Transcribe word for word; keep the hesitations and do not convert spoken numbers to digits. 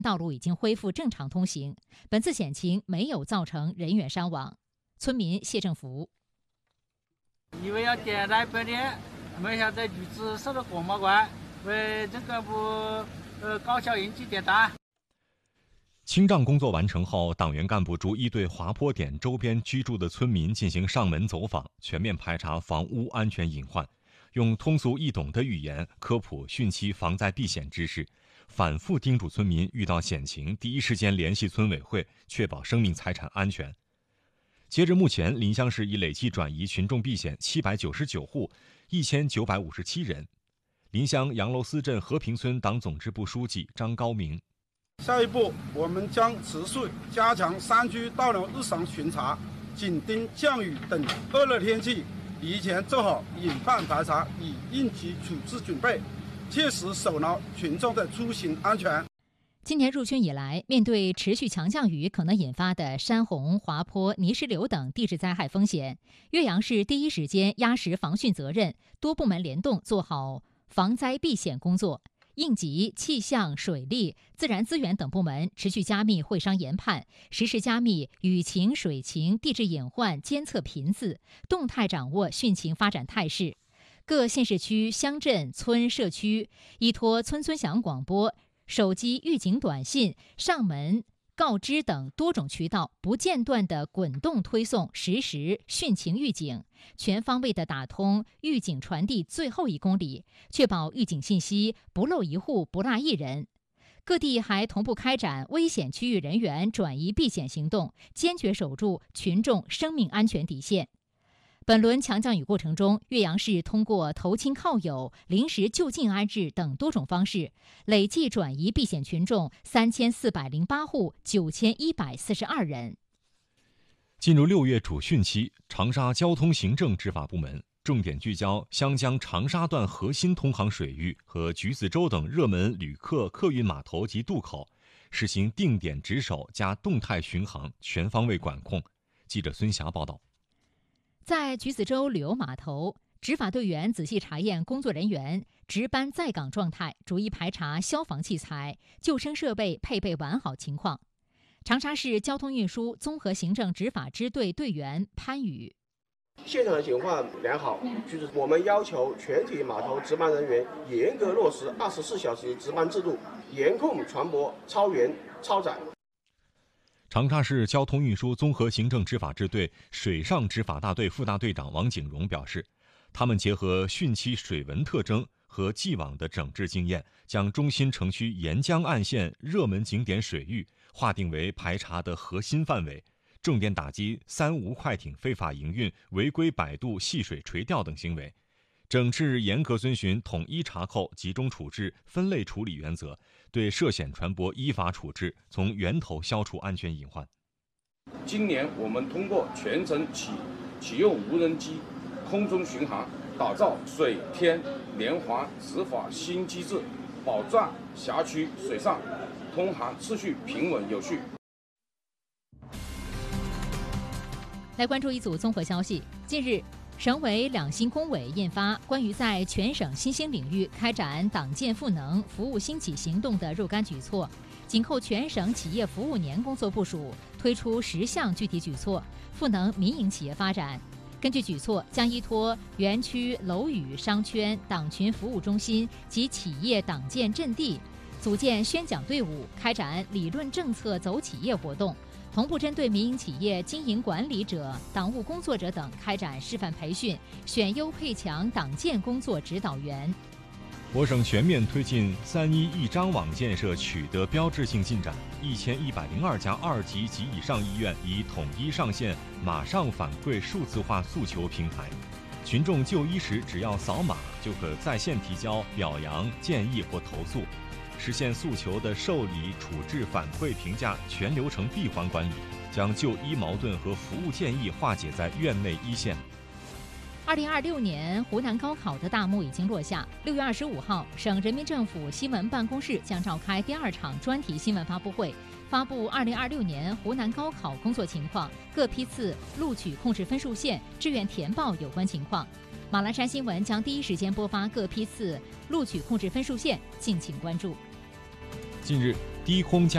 道路已经恢复正常通行。本次险情没有造成人员伤亡。村民谢正福： 以为要点燃白电，没想到橘子受到广贸管，为这个不呃高效应急点燃。 清障工作完成后，党员干部逐一对华坡点周边居住的村民进行上门走访，全面排查房屋安全隐患，用通俗易懂的语言科普汛期防灾避险知识，反复叮嘱村民遇到险情第一时间联系村委会，确保生命财产安全。截至目前，临湘市已累计转移群众避险七百九十九户，一千九百五十七人。临湘杨楼司镇和平村党总支部书记张高明： 下一步，我们将持续加强山区道路日常巡查，紧盯降雨等恶劣天气，提前做好隐患排查与应急处置准备，切实守牢群众的出行安全。 今年入汛以来，面对持续强降雨可能引发的山洪、滑坡、泥石流等地质灾害风险，岳阳市第一时间压实防汛责任，多部门联动做好防灾避险工作。应急、气象、水利、自然资源等部门持续加密会商研判，实时加密雨情、水情、地质隐患监测频次，动态掌握汛情发展态势。各县市区、乡镇、村社区依托村村响广播、手机预警短信、上门告知等多种渠道，不间断地滚动推送实时汛情预警，全方位地打通预警传递最后一公里，确保预警信息不漏一户、不落一人。各地还同步开展危险区域人员转移避险行动，坚决守住群众生命安全底线。本轮强降雨过程中，岳阳市通过投亲靠友、临时就近安置等多种方式，累计转移避险群众三千四百零八户，九千一百四十二人。 进入六月主汛期，长沙交通行政执法部门重点聚焦湘江长沙段核心通航水域和橘子洲等热门旅客客运码头及渡口，实行定点值守加动态巡航，全方位管控。记者孙霞报道。 在橘子洲旅游码头，执法队员仔细查验工作人员值班在岗状态，逐一排查消防器材、救生设备配备完好情况。长沙市交通运输综合行政执法支队队员潘宇： 现场的情况良好，就是我们要求全体码头值班人员严格落实二十四小时值班制度，严控船舶超员超载。 长沙市交通运输综合行政执法支队水上执法大队副大队长王景荣表示，他们结合汛期水文特征和既往的整治经验，将中心城区沿江岸线热门景点水域划定为排查的核心范围，重点打击三无快艇非法营运、违规摆渡、戏水垂钓等行为。整治严格遵循统一查扣、集中处置、分类处理原则，对涉险船舶依法处置，从源头消除安全隐患。 今年我们通过全程启启用无人机空中巡航，打造水天联环执法新机制，保障辖区水上通航秩序平稳有序。 来关注一组综合消息。近日，省委两新工委印发关于在全省新兴领域开展党建赋能、服务兴起行动的若干举措，紧扣全省企业服务年工作部署，推出十项具体举措，赋能民营企业发展。根据举措，将依托园区、楼宇、商圈、党群服务中心及企业党建阵地，组建宣讲队伍，开展理论政策走企业活动。同步针对民营企业经营管理者、党务工作者等开展示范培训，选优配强党建工作指导员。 我省全面推进三一一张网建设取得标志性进展，一千一百零二家二级及以上医院已统一上线马上反馈数字化诉求平台，群众就医时只要扫码就可在线提交表扬、建议或投诉。实现诉求的受理、处置、反馈、评价全流程闭环管理，将就医矛盾和服务建议化解在院内一线。 二零二六年湖南高考的大幕已经落下。六月二十五号，省人民政府新闻办公室将召开第二场专题新闻发布会，发布二零二六年湖南高考工作情况、各批次录取控制分数线、志愿填报有关情况。马栏山新闻将第一时间播发各批次录取控制分数线，敬请关注。 近日， 低空加